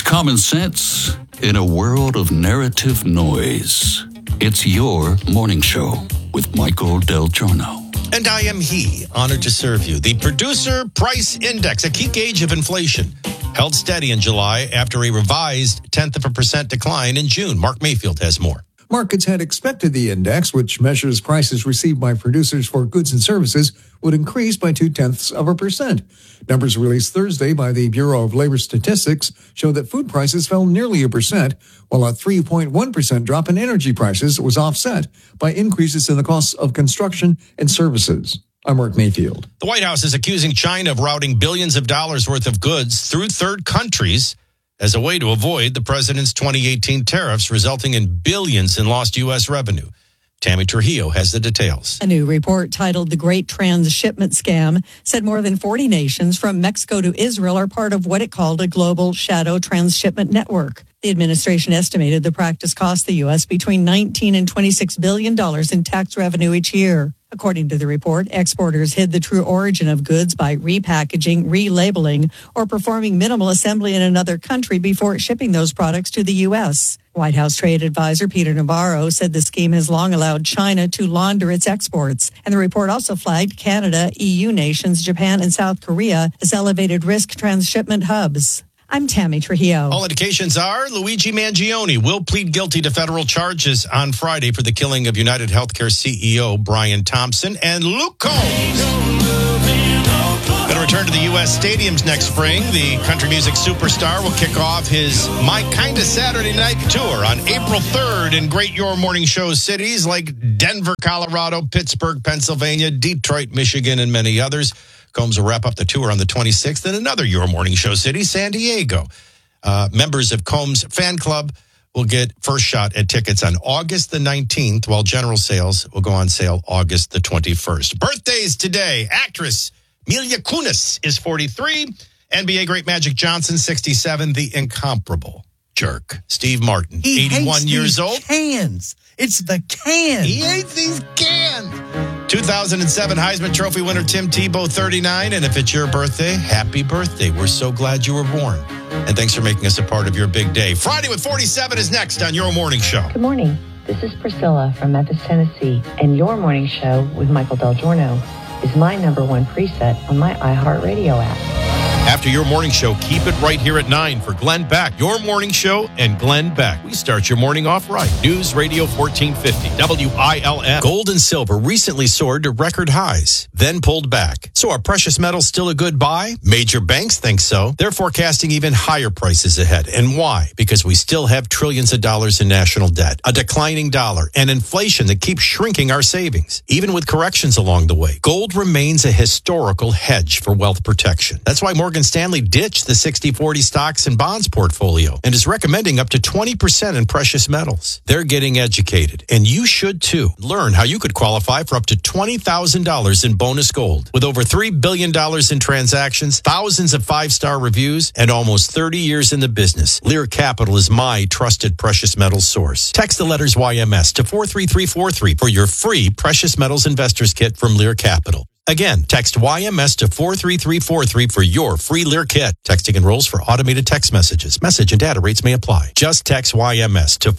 common sense in a world of narrative noise. It's your morning show with Michael Del Giorno. And I am he, honored to serve you. The Producer Price Index, a key gauge of inflation, held steady in July after a revised 0.1% decline in June. Mark Mayfield has more. Markets had expected the index, which measures prices received by producers for goods and services, would increase by 0.2%. Numbers released Thursday by the Bureau of Labor Statistics show that food prices fell nearly 1%, while a 3.1% drop in energy prices was offset by increases in the costs of construction and services. I'm Mark Mayfield. The White House is accusing China of routing billions of dollars worth of goods through third countries as a way to avoid the president's 2018 tariffs, resulting in billions in lost U.S. revenue. Tammy Trujillo has the details. A new report titled The Great Transshipment Scam said more than 40 nations from Mexico to Israel are part of what it called a global shadow transshipment network. The administration estimated the practice cost the U.S. between $19 and $26 billion in tax revenue each year. According to the report, exporters hid the true origin of goods by repackaging, relabeling, or performing minimal assembly in another country before shipping those products to the U.S. White House Trade Advisor Peter Navarro said the scheme has long allowed China to launder its exports. And the report also flagged Canada, EU nations, Japan, and South Korea as elevated risk transshipment hubs. I'm Tammy Trujillo. All indications are Luigi Mangione will plead guilty to federal charges on Friday for the killing of United Healthcare CEO Brian Thompson, and Luke Combs going to return to the U.S. stadiums next spring. The country music superstar will kick off his My Kinda Saturday Night tour on April 3rd in great Your Morning Show cities like Denver, Colorado, Pittsburgh, Pennsylvania, Detroit, Michigan, and many others. Combs will wrap up the tour on the 26th in another Your Morning Show city, San Diego. Members of Combs' fan club will get first shot at tickets on August the 19th, while general sales will go on sale August the 21st. Birthdays today. Actress Mila Kunis is 43. NBA great Magic Johnson, 67. The incomparable jerk Steve Martin, 81 years old. Cans. It's the cans. He hates these cans. 2007 Heisman Trophy winner Tim Tebow, 39. And if it's your birthday, happy birthday. We're so glad you were born. And thanks for making us a part of your big day. Friday with 47 is next on Your Morning Show. Good morning. This is Priscilla from Memphis, Tennessee. And Your Morning Show with Michael Del Giorno is my number one preset on my iHeartRadio app. After Your Morning Show, keep it right here at 9 for Glenn Beck. Your Morning Show and Glenn Beck. We start your morning off right. News Radio 1450, WILF. Gold and silver recently soared to record highs, then pulled back. So are precious metals still a good buy? Major banks think so. They're forecasting even higher prices ahead. And why? Because we still have trillions of dollars in national debt, a declining dollar, and inflation that keeps shrinking our savings. Even with corrections along the way, gold remains a historical hedge for wealth protection. That's why Morgan Stanley ditched the 60-40 stocks and bonds portfolio and is recommending up to 20% in precious metals. They're getting educated, and you should too. Learn how you could qualify for up to $20,000 in bonus gold. With over $3 billion in transactions, thousands of 5-star reviews, and almost 30 years in the business, Lear Capital is my trusted precious metals source. Text the letters YMS to 43343 for your free precious metals investors kit from Lear Capital. Again, text YMS to 43343 for your free Lear kit. Texting enrolls for automated text messages. Message and data rates may apply. Just text YMS to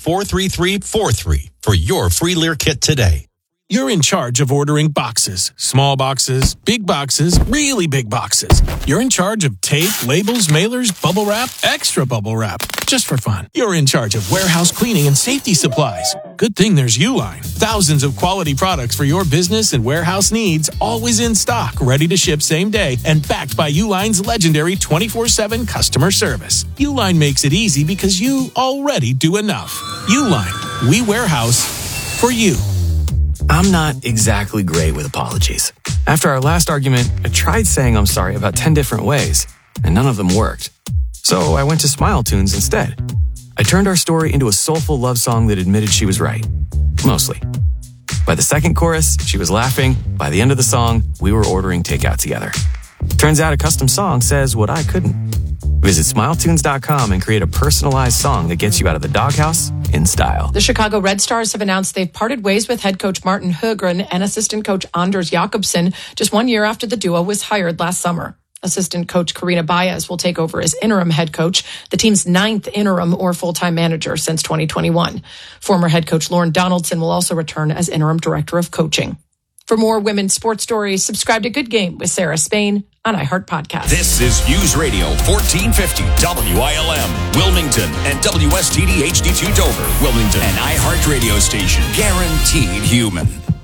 43343 for your free Lear kit today. You're in charge of ordering boxes. Small boxes, big boxes, really big boxes. You're in charge of tape, labels, mailers, bubble wrap, extra bubble wrap. Just for fun. You're in charge of warehouse cleaning and safety supplies. Good thing there's Uline. Thousands of quality products for your business and warehouse needs, always in stock, ready to ship same day, and backed by Uline's legendary 24/7 customer service. Uline makes it easy because you already do enough. Uline. We warehouse for you. I'm not exactly great with apologies. After our last argument, I tried saying I'm sorry about 10 different ways, and none of them worked. So I went to Smile Tunes instead. I turned our story into a soulful love song that admitted she was right. Mostly. By the second chorus, she was laughing. By the end of the song, we were ordering takeout together. Turns out a custom song says what I couldn't. Visit SmileTunes.com and create a personalized song that gets you out of the doghouse in style. The Chicago Red Stars have announced they've parted ways with head coach Martin Högren and assistant coach Anders Jakobsen just 1 year after the duo was hired last summer. Assistant coach Karina Baez will take over as interim head coach, the team's 9th interim or full-time manager since 2021. Former head coach Lauren Donaldson will also return as interim director of coaching. For more women's sports stories, subscribe to Good Game with Sarah Spain on iHeart Podcast. This is News Radio 1450 WILM, Wilmington, and WSTD HD2 Dover, Wilmington, an iHeart radio station, guaranteed human.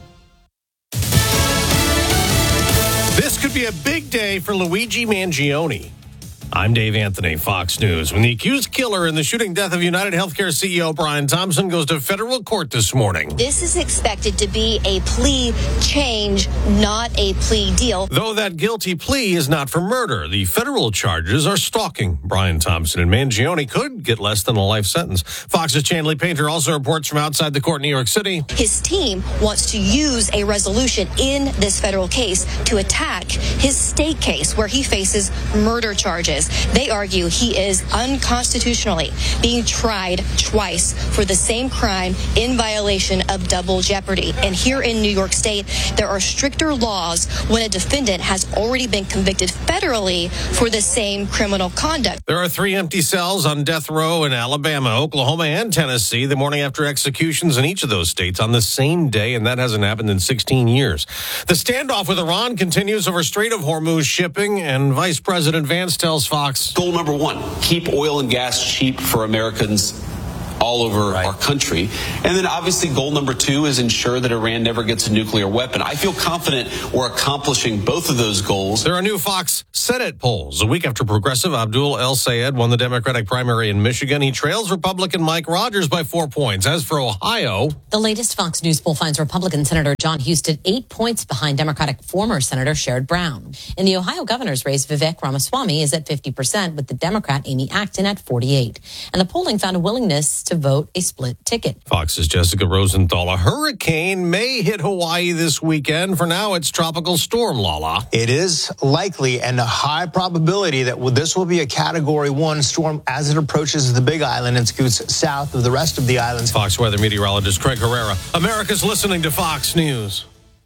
This could be a big day for Luigi Mangione. I'm Dave Anthony, Fox News. When the accused killer in the shooting death of United Healthcare CEO Brian Thompson goes to federal court this morning. This is expected to be a plea change, not a plea deal. Though that guilty plea is not for murder, the federal charges are stalking Brian Thompson, and Mangione could get less than a life sentence. Fox's Chanley Painter also reports from outside the court in New York City. His team wants to use a resolution in this federal case to attack his state case where he faces murder charges. They argue he is unconstitutionally being tried twice for the same crime in violation of double jeopardy. And here in New York State, there are stricter laws when a defendant has already been convicted federally for the same criminal conduct. There are 3 empty cells on death row in Alabama, Oklahoma, and Tennessee the morning after executions in each of those states on the same day, and that hasn't happened in 16 years. The standoff with Iran continues over Strait of Hormuz shipping, and Vice President Vance tells Fox. Goal number 1, keep oil and gas cheap for Americans all over our country. And then obviously goal number 2 is ensure that Iran never gets a nuclear weapon. I feel confident we're accomplishing both of those goals. There are new Fox Senate polls. A week after progressive Abdul El Sayed won the Democratic primary in Michigan, he trails Republican Mike Rogers by 4 points. As for Ohio, the latest Fox News poll finds Republican Senator John Husted 8 points behind Democratic former Senator Sherrod Brown. In the Ohio governor's race, Vivek Ramaswamy is at 50%, with the Democrat Amy Acton at 48%. And the polling found a willingness to vote a split ticket. Fox's Jessica Rosenthal. A hurricane may hit Hawaii this weekend. For now, it's tropical storm Lala. It is likely and a high probability that this will be a Category 1 storm as it approaches the Big Island and scoots south of the rest of the islands. Fox weather meteorologist Craig Herrera. America's listening to Fox News.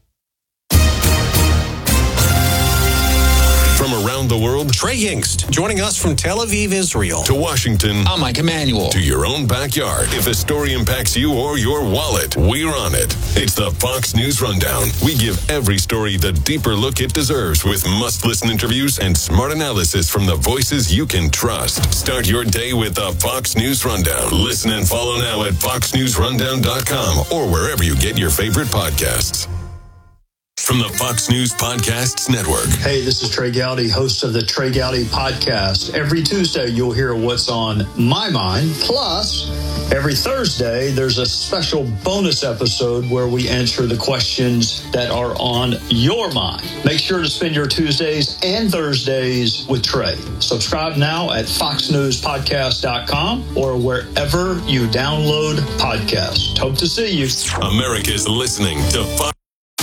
From around the world, Trey Yingst, joining us from Tel Aviv, Israel. To Washington. I'm Mike Emanuel. To your own backyard. If a story impacts you or your wallet, we're on it. It's the Fox News Rundown. We give every story the deeper look it deserves with must-listen interviews and smart analysis from the voices you can trust. Start your day with the Fox News Rundown. Listen and follow now at foxnewsrundown.com or wherever you get your favorite podcasts. From the Fox News Podcasts Network. Hey, this is Trey Gowdy, host of the Trey Gowdy Podcast. Every Tuesday, you'll hear what's on my mind. Plus, every Thursday, there's a special bonus episode where we answer the questions that are on your mind. Make sure to spend your Tuesdays and Thursdays with Trey. Subscribe now at foxnewspodcast.com or wherever you download podcasts. Hope to see you. America's listening to Fox.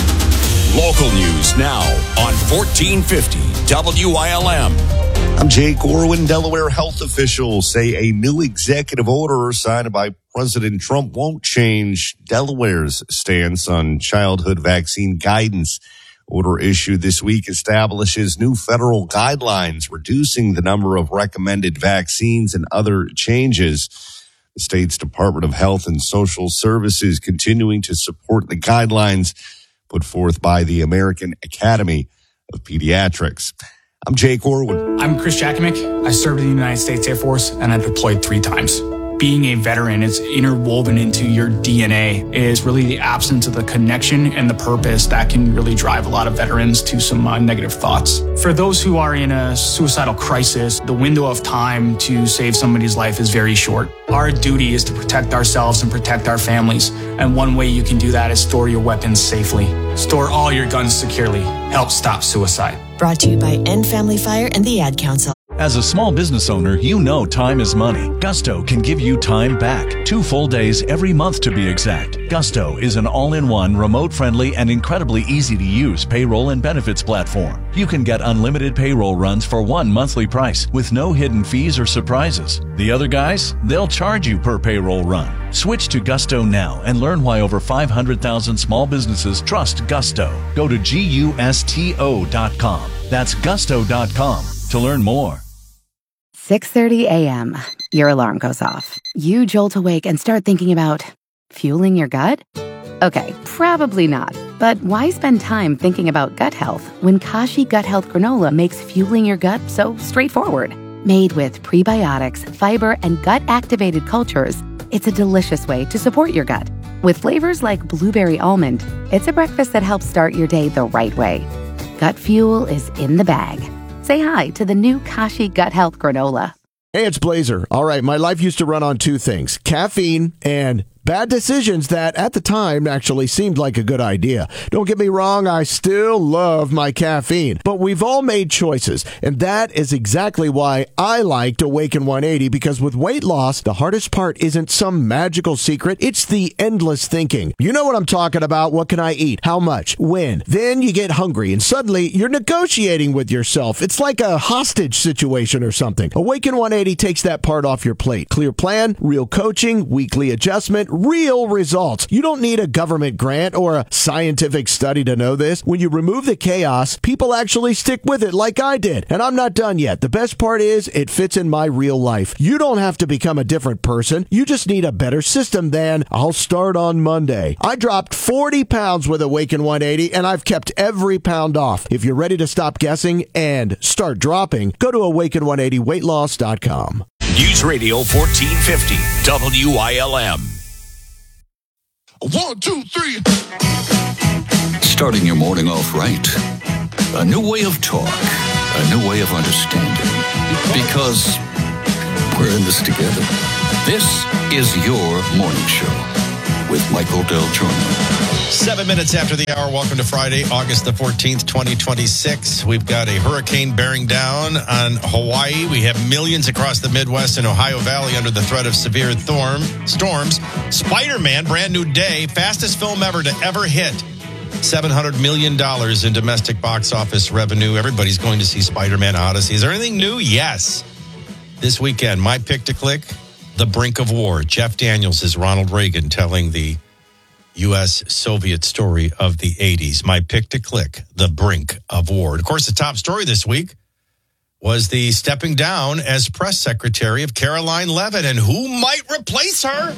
Local news now on 1450 WILM. I'm Jake Orwin. Delaware health officials say a new executive order signed by President Trump won't change Delaware's stance on childhood vaccine guidance. Order issued this week establishes new federal guidelines, reducing the number of recommended vaccines and other changes. The state's Department of Health and Social Services continuing to support the guidelines put forth by the American Academy of Pediatrics. I'm Jake Orwin. I'm Chris Jakomick. I served in the United States Air Force and I deployed 3 times. Being a veteran is interwoven into your DNA. It is really the absence of the connection and the purpose that can really drive a lot of veterans to some negative thoughts. For those who are in a suicidal crisis, the window of time to save somebody's life is very short. Our duty is to protect ourselves and protect our families. And one way you can do that is store your weapons safely. Store all your guns securely. Help stop suicide. Brought to you by End Family Fire and the Ad Council. As a small business owner, you know time is money. Gusto can give you time back. 2 full days every month to be exact. Gusto is an all-in-one, remote-friendly, and incredibly easy-to-use payroll and benefits platform. You can get unlimited payroll runs for one monthly price with no hidden fees or surprises. The other guys, they'll charge you per payroll run. Switch to Gusto now and learn why over 500,000 small businesses trust Gusto. Go to GUSTO.com. That's gusto.com to learn more. 6:30 a.m. Your alarm goes off. You jolt awake and start thinking about fueling your gut? Okay, probably not. But why spend time thinking about gut health when Kashi Gut Health Granola makes fueling your gut so straightforward? Made with prebiotics, fiber, and gut-activated cultures, it's a delicious way to support your gut. With flavors like blueberry almond, it's a breakfast that helps start your day the right way. Gut fuel is in the bag. Say hi to the new Kashi Gut Health Granola. Hey, it's Blazer. All right, my life used to run on 2 things, caffeine and bad decisions that at the time actually seemed like a good idea. Don't get me wrong, I still love my caffeine, but we've all made choices, and that is exactly why I liked Awaken 180, because with weight loss, the hardest part isn't some magical secret, it's the endless thinking. You know what I'm talking about. What can I eat? How much? When? Then you get hungry, and suddenly you're negotiating with yourself. It's like a hostage situation or something. Awaken 180 takes that part off your plate. Clear plan, real coaching, weekly adjustment, real results. You don't need a government grant or a scientific study to know this. When you remove the chaos, people actually stick with it like I did. And I'm not done yet. The best part is it fits in my real life. You don't have to become a different person. You just need a better system than I'll start on Monday. I dropped 40 pounds with Awaken 180 and I've kept every pound off. If you're ready to stop guessing and start dropping, go to awaken180weightloss.com. News Radio 1450 WILM. 1, 2, 3. Starting your morning off right. A new way of talk. A new way of understanding. Because we're in this together. This is your morning show with Michael Del Giorno. 7 minutes after the hour. Welcome to Friday, August the 14th, 2026. We've got a hurricane bearing down on Hawaii. We have millions across the Midwest and Ohio Valley under the threat of severe storms. Spider-Man, brand new day, fastest film ever to ever hit $700 million in domestic box office revenue. Everybody's going to see Spider-Man Odyssey. Is there anything new? Yes. This weekend, my pick to click, The Brink of War. Jeff Daniels is Ronald Reagan telling the U.S.-Soviet story of the 80s. My pick to click, The Brink of War. And of course, the top story this week was the stepping down as press secretary of Caroline Leavitt, and who might replace her?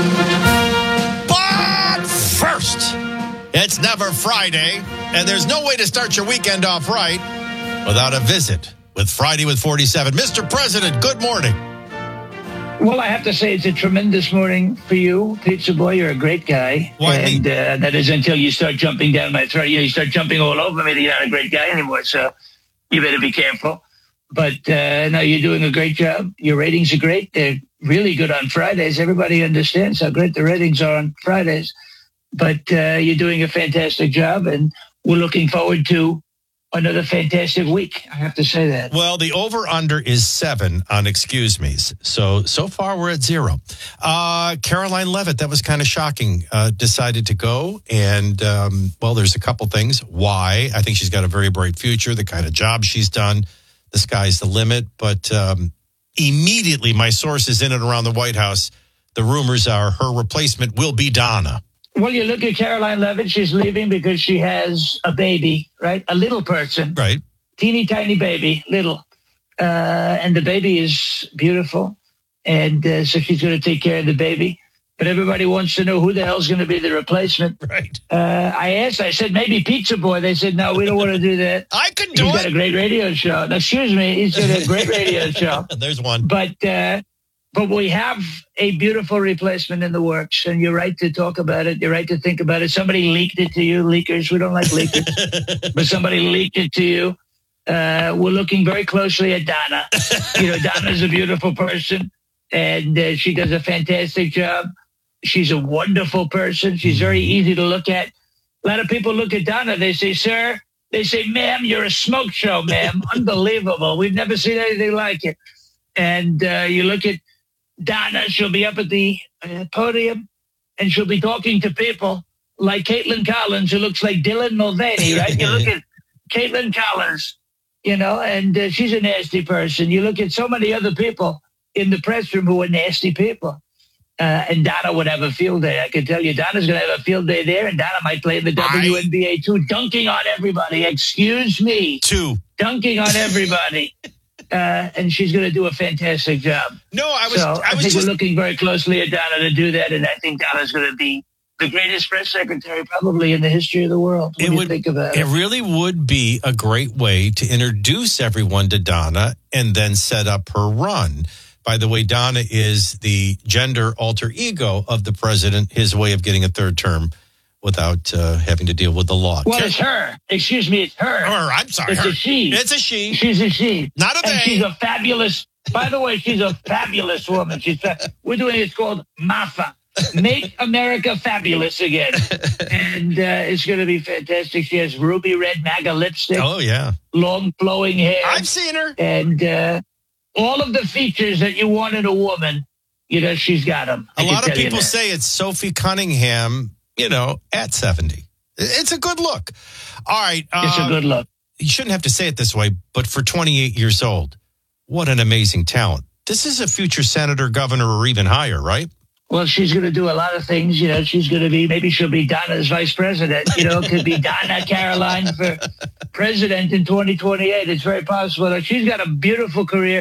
But first, it's never Friday, and there's no way to start your weekend off right without a visit with Friday with 47. Mr. President, good morning. Well, I have to say it's a tremendous morning for you, Pizza Boy. You're a great guy. And that is until you start jumping down my throat. You start jumping all over me. You're not a great guy anymore, so you better be careful. But no, you're doing a great job. Your ratings are great. They're really good on Fridays. Everybody understands how great the ratings are on Fridays. But you're doing a fantastic job, and we're looking forward to another fantastic week. I have to say that. Well, the over-under is 7 on excuse me's. So far we're at 0. Caroline Leavitt, that was kind of shocking, decided to go. And, well, there's a couple things. Why? I think she's got a very bright future, the kind of job she's done. The sky's the limit. But immediately, my sources in and around the White House, the rumors are her replacement will be Donna. Well, you look at Caroline Leavitt, she's leaving because she has a baby, right? A little person. Right. Teeny tiny baby, little. And the baby is beautiful. And so she's going to take care of the baby. But everybody wants to know who the hell's going to be the replacement. Right. I said, maybe Pizza Boy. They said, no, we don't want to do that. I can do He's it. got a great radio show. Now, excuse me. He's got a great radio show. There's one. But we have a beautiful replacement in the works, and you're right to talk about it. You're right to think about it. Somebody leaked it to you, leakers. We don't like leakers, but somebody leaked it to you. We're looking very closely at Donna. Donna's a beautiful person, and she does a fantastic job. She's a wonderful person. She's very easy to look at. A lot of people look at Donna. They say, sir, They say, ma'am, you're a smoke show, ma'am. Unbelievable. We've never seen anything like it. And you look at Donna, she'll be up at the podium, and she'll be talking to people like Caitlin Collins, who looks like Dylan Mulvaney, right? You look at Caitlin Collins, and she's a nasty person. You look at so many other people in the press room who are nasty people. And Donna would have a field day. I can tell you, Donna's going to have a field day there, and Donna might play in the WNBA too, dunking on everybody. Excuse me. Dunking on everybody. And she's going to do a fantastic job. I think we're looking very closely at Donna to do that, and I think Donna's going to be the greatest press secretary probably in the history of the world. What do you think about it? It really would be a great way to introduce everyone to Donna and then set up her run. By the way, Donna is the gender alter ego of the president, his way of getting a third term without having to deal with the law. Well, it's her. Excuse me, it's her. I'm sorry. It's her. a she. It's a she. She's a she. Not a they. And she's a fabulous, by the way, she's a fabulous woman. We're doing it's called MAFA. Make America Fabulous Again. And it's going to be fantastic. She has ruby red MAGA lipstick. Oh, yeah. Long flowing hair. I've seen her. And all of the features that you want in a woman, she's got them. A lot of people say it's Sophie Cunningham, at 70. It's a good look. All right. It's a good look. You shouldn't have to say it this way, but for 28 years old, what an amazing talent. This is a future senator, governor, or even higher, right? Well, she's going to do a lot of things. She's going to maybe she'll be Donna's vice president. Could be Donna Caroline for president in 2028. It's very possible. She's got a beautiful career.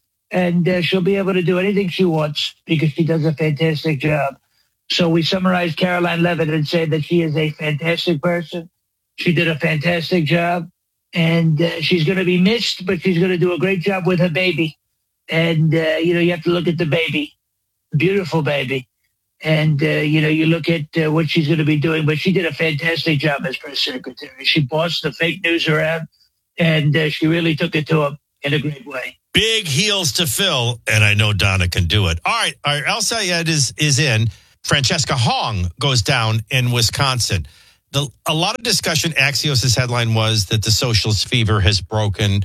And she'll be able to do anything she wants because she does a fantastic job. So we summarize Caroline Levitt and say that she is a fantastic person. She did a fantastic job. And she's going to be missed, but she's going to do a great job with her baby. And, you have to look at the baby. Beautiful baby. And, you look at what she's going to be doing. But she did a fantastic job as press secretary. She bossed the fake news around, and she really took it to him in a great way. Big heels to fill, and I know Donna can do it. All right, El Sayed is in. Francesca Hong goes down in Wisconsin. A lot of discussion. Axios' headline was that the socialist fever has broken.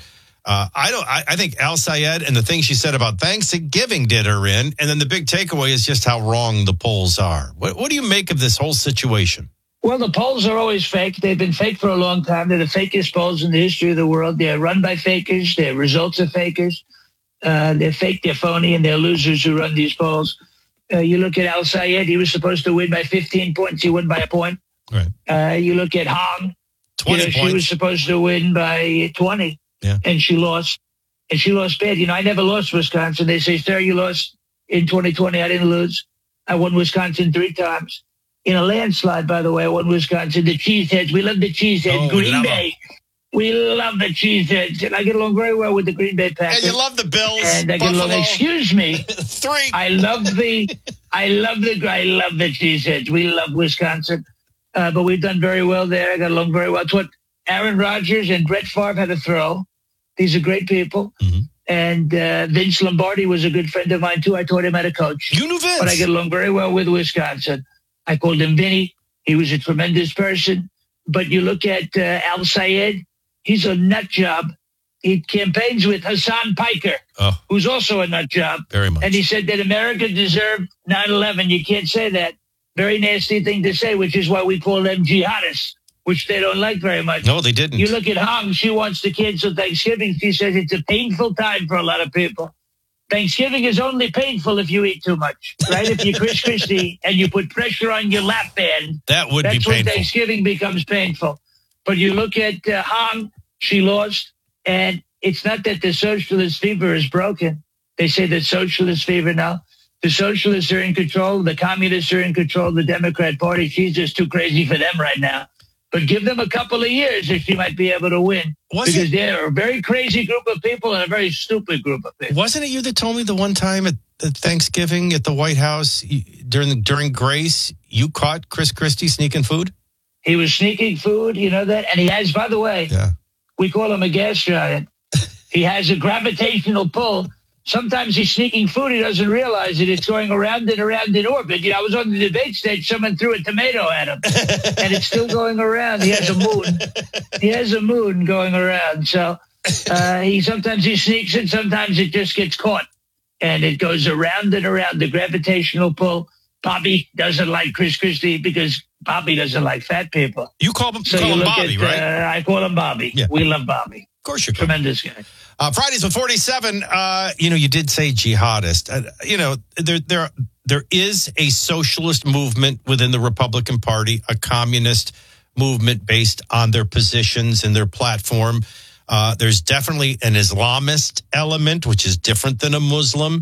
I think El Sayed and the things she said about Thanksgiving did her in, and then the big takeaway is just how wrong the polls are. What do you make of this whole situation? Well, the polls are always fake. They've been fake for a long time. They're the fakest polls in the history of the world. They're run by fakers. Their results are fakers. They're fake, they're phony, and they're losers who run these polls. You look at El Sayed. He was supposed to win by 15 points. He won by a point. Right. You look at Hong. 20 points. She was supposed to win by 20, and she lost. And she lost bad. I never lost Wisconsin. They say, sir, you lost in 2020. I didn't lose. I won Wisconsin 3 times. In a landslide, by the way, I won Wisconsin. The Cheeseheads. We love the Cheeseheads. Green Bay. We love the Cheeseheads. And I get along very well with the Green Bay Packers. And you love the Bills. And I get along, excuse me. 3. I love the Cheeseheads. We love Wisconsin. But we've done very well there. I got along very well. It's what Aaron Rodgers and Brett Favre had to throw. These are great people. Mm-hmm. And Vince Lombardi was a good friend of mine, too. I taught him how to coach. You knew Vince. But I get along very well with Wisconsin. I called him Vinny. He was a tremendous person. But you look at El Sayed, he's a nut job. He campaigns with Hassan Piker, who's also a nut job. Very much. And he said that America deserved 9/11. You can't say that. Very nasty thing to say, which is why we call them jihadists, which they don't like very much. No, they didn't. You look at Hong, she wants to cancel Thanksgiving. She says it's a painful time for a lot of people. Thanksgiving is only painful if you eat too much, right? If you're Chris Christie and you put pressure on your lap band, that's when Thanksgiving becomes painful. But you look at Hong, she lost, and it's not that the socialist fever is broken. They say that socialist fever now. The socialists are in control. The communists are in control. The Democrat Party, she's just too crazy for them right now. But give them a couple of years and she might be able to win. Because they're a very crazy group of people and a very stupid group of people. Wasn't it you that told me the one time at Thanksgiving at the White House during Grace, you caught Chris Christie sneaking food? He was sneaking food, you know that? And he has, by the way, we call him a gas giant. He has a gravitational pull Sometimes he's sneaking food. He doesn't realize it. It's going around and around in orbit. I was on the debate stage. Someone threw a tomato at him, and it's still going around. He has a moon. He has a moon going around. So sometimes he sneaks it. Sometimes it just gets caught, and it goes around and around. The gravitational pull. Bobby doesn't like Chris Christie because Bobby doesn't like fat people. You call him Bobby, right? I call him Bobby. Yeah. We love Bobby. Of course, you're tremendous guy. Fridays with 47. You did say jihadist. There is a socialist movement within the Republican Party, a communist movement based on their positions and their platform. There's definitely an Islamist element, which is different than a Muslim.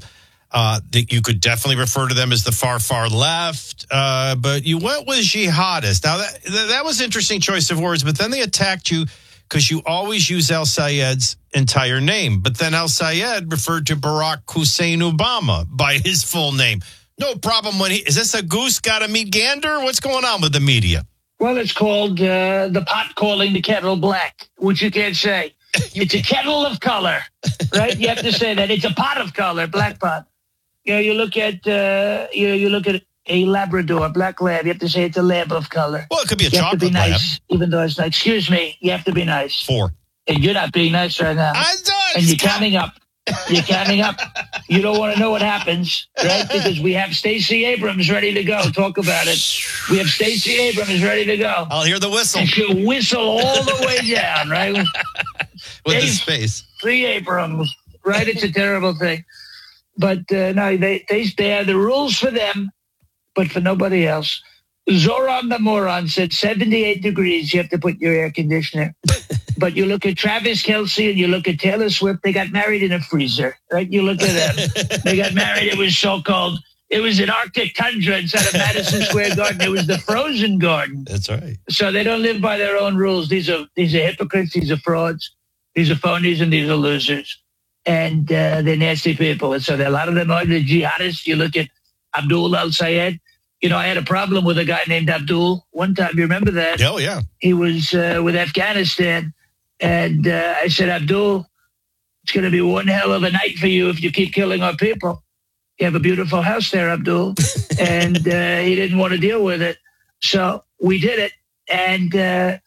You could definitely refer to them as the far left, but you went with jihadist. Now, that was an interesting choice of words, but then they attacked you because you always use El Sayed's entire name. But then El Sayed referred to Barack Hussein Obama by his full name. No problem is this a goose gotta meet gander? What's going on with the media? Well, it's called the pot calling the kettle black, which you can't say. It's a kettle of color, right? You have to say that. It's a pot of color, black pot. You look at you look at a Labrador, black lab. You have to say it's a lab of color. Well, it could be a chocolate lab. You have to be nice, even though it's not. Excuse me. You have to be nice. 4. And you're not being nice right now. I'm done. And you're counting up. You're counting up. You don't want to know what happens, right? Because we have Stacey Abrams ready to go. Talk about it. We have Stacey Abrams ready to go. I'll hear the whistle. And she'll whistle all the way down, right? With the space. 3 Abrams, right? It's a terrible thing. But no, they have the rules for them, but for nobody else. Zoran the moron said 78 degrees, you have to put your air conditioner. But you look at Travis Kelce and you look at Taylor Swift, they got married in a freezer, right? You look at them. They got married, it was so cold. It was an Arctic tundra instead of Madison Square Garden. It was the frozen garden. That's right. So they don't live by their own rules. These are hypocrites, these are frauds, these are phonies, and these are losers. And they're nasty people. And so a lot of them are the jihadists. You look at Abdul al-Sayed. I had a problem with a guy named Abdul one time. You remember that? Oh, yeah. He was with Afghanistan. And I said, Abdul, it's going to be one hell of a night for you if you keep killing our people. You have a beautiful house there, Abdul. And he didn't want to deal with it. So we did it. And